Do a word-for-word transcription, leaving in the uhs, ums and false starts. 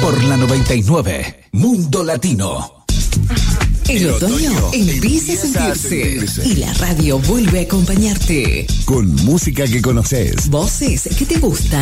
por la noventa y nueve, Mundo Latino. El otoño empieza a sentirse y la radio vuelve a acompañarte. Con música que conoces. Voces que te gustan.